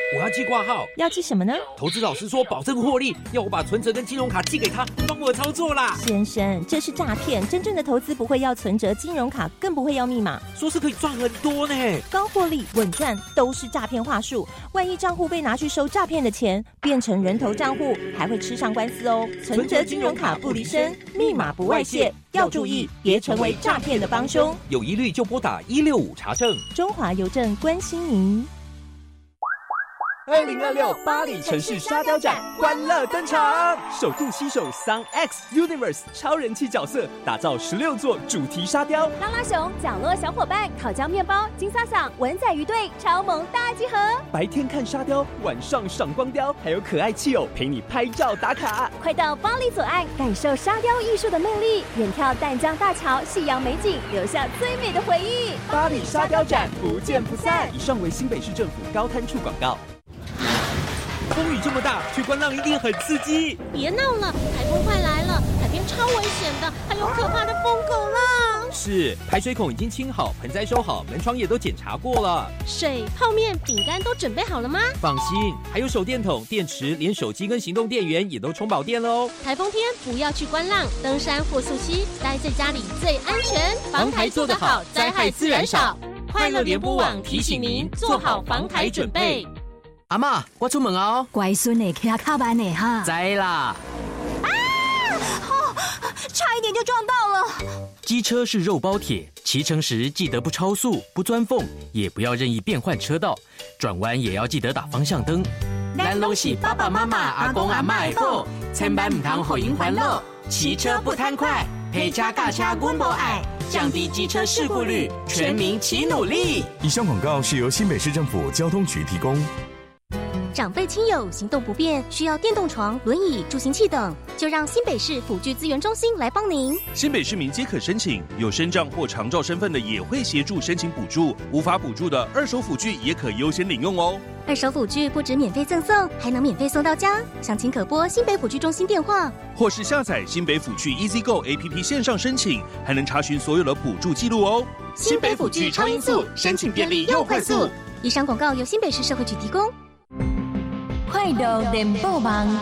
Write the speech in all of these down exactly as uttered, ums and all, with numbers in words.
我要寄挂号。 要寄什么呢？ 投资老师说保证获利，要我把存折跟金融卡寄给他，帮我操作啦。 先生，这是诈骗，真正的投资不会要存折、金融卡，更不会要密码。 说是可以赚很多呢， 高获利、稳赚都是诈骗话术。万一账户被拿去收诈骗的钱，变成人头账户，还会吃上官司哦。存折、金融卡不离身，密码不外泄，要注意，别成为诈骗的帮凶。 有疑虑就拨打一六五查证。 中华邮政关心您。 二零二六巴黎城市沙雕展欢乐登场，首度携手 Sun X Universe 超人气角色，打造十六座主题沙雕。 拉拉熊、角落小伙伴、烤焦面包、金萨桑、文仔鱼队超萌大集合。 白天看沙雕，晚上赏光雕，还有可爱气友陪你拍照打卡。 快到巴黎左岸，感受沙雕艺术的魅力，远眺淡江大桥、夕阳美景，留下最美的回忆。 巴黎沙雕展不见不散。以上为新北市政府高滩处广告。 风雨这么大，去观浪一定很刺激。 别闹了，台风快来了，海边超危险的，还有可怕的疯狗浪。 是，排水孔已经清好，盆栽收好，门窗也都检查过了。 水、泡面、饼干都准备好了吗？ 放心，还有手电筒、电池，连手机跟行动电源也都充饱电了哦。 台风天不要去观浪、登山或溯溪，待在家里最安全。 防台做得好，灾害自然少。快乐联播网提醒您做好防台准备。 阿嬷，我出门哦。 乖孙的骑较慢的哈。 知啦。 啊！哦，差一点就撞到了。 机车是肉包铁，骑乘时记得不超速、不钻缝，也不要任意变换车道，转弯也要记得打方向灯。 咱拢是爸爸妈妈、阿公阿嬷的宝，千万唔通互因烦恼。 骑车不贪快，陪车驾车阮无爱，降低机车事故率，全民齐努力。 以上广告是由新北市政府交通局提供。 长辈亲友行动不便，需要电动床、轮椅、助行器等，就让新北市辅具资源中心来帮您。 新北市民皆可申请，有身障或长照身份的也会协助申请补助，无法补助的二手辅具也可优先领用哦。 二手辅具不止免费赠送，还能免费送到家。详情可拨新北辅具中心电话， 或是下载新北辅具 EasyGo A P P 线上申请，还能查询所有的补助记录哦。 新北辅具超音速，申请便利又快速。以上广告由新北市社会局提供。 快乐联播网，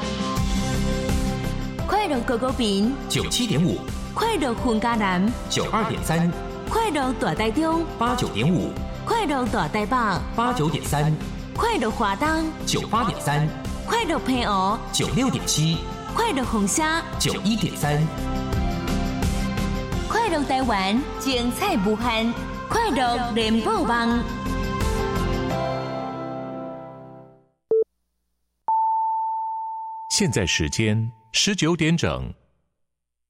快乐狗狗饼九七点五， 快乐混家南九二点三， 快乐大台中八九点五， 快乐大台北八九点三， 快乐华东九八点三， 快乐平湖九六点七， 快乐红虾九一点三， 快乐台湾精彩无限，快乐联播网。 现在时间十九点整。